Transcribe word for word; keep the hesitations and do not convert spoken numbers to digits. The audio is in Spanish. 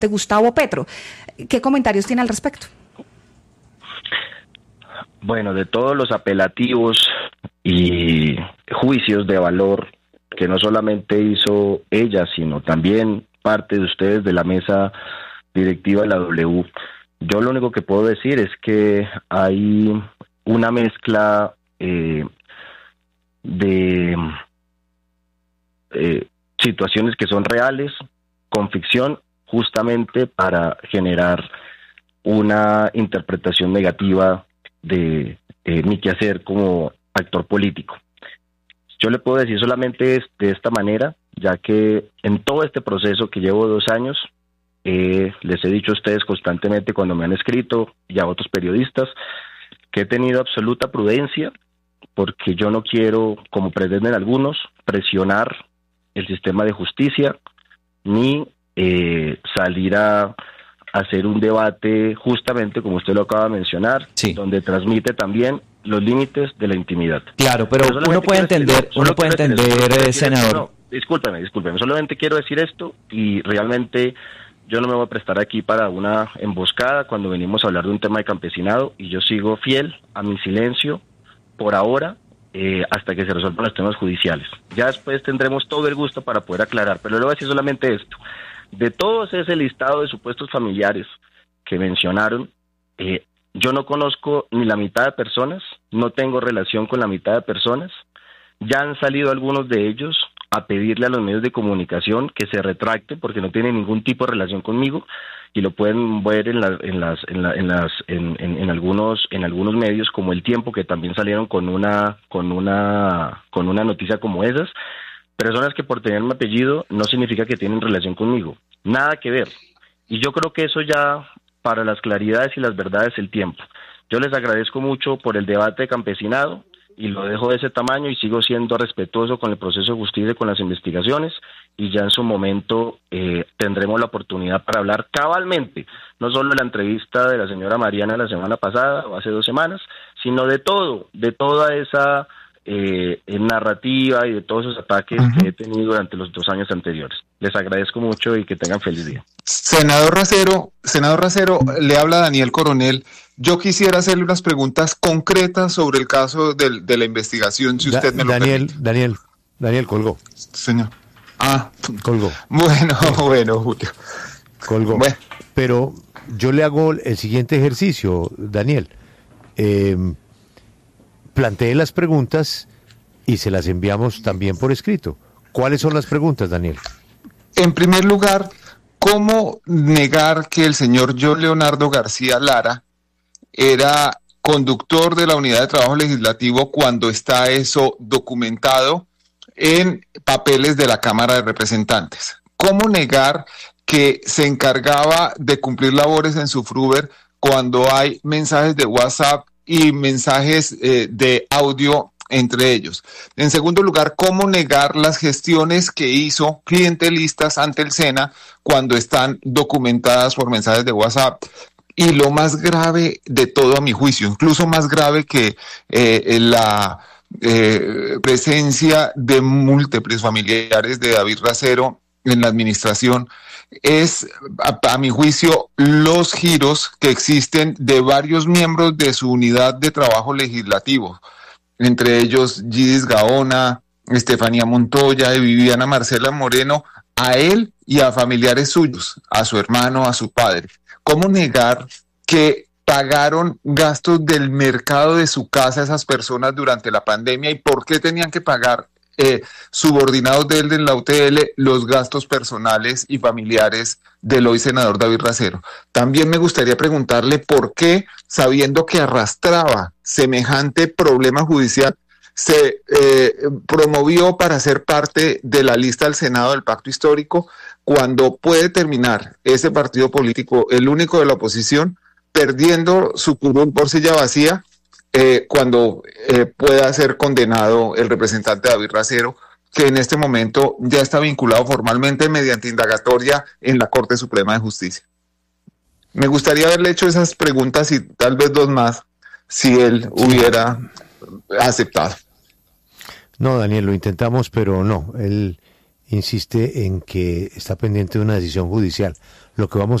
de Gustavo Petro. ¿Qué comentarios tiene al respecto? Bueno, de todos los apelativos y juicios de valor que no solamente hizo ella, sino también parte de ustedes de la mesa directiva de la W, yo lo único que puedo decir es que hay una mezcla eh, de eh, situaciones que son reales con ficción, justamente para generar una interpretación negativa de eh, mi quehacer como actor político. Yo le puedo decir solamente de esta manera, ya que en todo este proceso que llevo dos años, eh, les he dicho a ustedes constantemente cuando me han escrito y a otros periodistas que he tenido absoluta prudencia, porque yo no quiero, como pretenden algunos, presionar el sistema de justicia, ni eh, salir a hacer un debate justamente como usted lo acaba de mencionar, sí, donde transmite también los límites de la intimidad. Claro, pero, pero uno puede entender, decir, uno puede entender, decir, senador. No, discúlpeme, discúlpeme, solamente quiero decir esto y realmente yo no me voy a prestar aquí para una emboscada cuando venimos a hablar de un tema de campesinado, y yo sigo fiel a mi silencio por ahora, eh, hasta que se resuelvan los temas judiciales. Ya después tendremos todo el gusto para poder aclarar, pero le voy a decir solamente esto. De todos ese listado de supuestos familiares que mencionaron, eh, yo no conozco ni la mitad de personas, no tengo relación con la mitad de personas. Ya han salido algunos de ellos a pedirle a los medios de comunicación que se retracten porque no tienen ningún tipo de relación conmigo, y lo pueden ver en las en las en, la, en las en, en, en algunos en algunos medios como El Tiempo, que también salieron con una con una con una noticia como esas. Personas que por tener mi apellido no significa que tienen relación conmigo, nada que ver. Y yo creo que eso ya, para las claridades y las verdades, el tiempo. Yo les agradezco mucho por el debate de campesinado y lo dejo de ese tamaño, y sigo siendo respetuoso con el proceso de justicia y con las investigaciones, y ya en su momento eh, tendremos la oportunidad para hablar cabalmente, no solo de la entrevista de la señora Mariana la semana pasada o hace dos semanas, sino de todo, de toda esa Eh, en narrativa y de todos esos ataques uh-huh. que he tenido durante los dos años anteriores. Les agradezco mucho y que tengan feliz día. Senador Racero, senador Racero, le habla Daniel Coronel. Yo quisiera hacerle unas preguntas concretas sobre el caso de, de la investigación, si usted da, me lo Daniel, permite. Daniel, Daniel colgó. Señor. Ah, colgó. Bueno, sí. bueno, Julio. Colgó. Bueno. Pero yo le hago el siguiente ejercicio, Daniel. Eh, Plantee las preguntas y se las enviamos también por escrito. ¿Cuáles son las preguntas, Daniel? En primer lugar, ¿cómo negar que el señor John Leonardo García Lara era conductor de la Unidad de Trabajo Legislativo cuando está eso documentado en papeles de la Cámara de Representantes? ¿Cómo negar que se encargaba de cumplir labores en su Fruber cuando hay mensajes de WhatsApp y mensajes eh, de audio entre ellos? En segundo lugar, ¿cómo negar las gestiones que hizo clientelistas ante el SENA cuando están documentadas por mensajes de WhatsApp? Y lo más grave de todo, a mi juicio, incluso más grave que eh, la eh, presencia de múltiples familiares de David Racero en la administración, es, a, a mi juicio, los giros que existen de varios miembros de su unidad de trabajo legislativo, entre ellos Gidis Gaona, Estefanía Montoya y Viviana Marcela Moreno, a él y a familiares suyos, a su hermano, a su padre. ¿Cómo negar que pagaron gastos del mercado de su casa a esas personas durante la pandemia, y por qué tenían que pagar Eh, subordinados de él en la U T L los gastos personales y familiares del hoy senador David Racero? También me gustaría preguntarle por qué, sabiendo que arrastraba semejante problema judicial, se eh, promovió para ser parte de la lista del Senado del Pacto Histórico, cuando puede terminar ese partido político, el único de la oposición, perdiendo su curul por silla vacía, Eh, cuando eh, pueda ser condenado el representante David Racero, que en este momento ya está vinculado formalmente mediante indagatoria en la Corte Suprema de Justicia. Me gustaría haberle hecho esas preguntas y tal vez dos más, si él hubiera aceptado. No, Daniel, lo intentamos, pero no, él insiste en que está pendiente de una decisión judicial. Lo que vamos